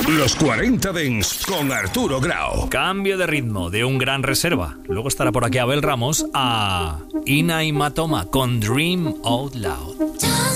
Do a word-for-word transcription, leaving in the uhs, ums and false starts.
Los cuarenta Dents con Arturo Grau. Cambio de ritmo de un gran reserva. Luego estará por aquí Abel Ramos a Ina y Matoma con Dream Out Loud.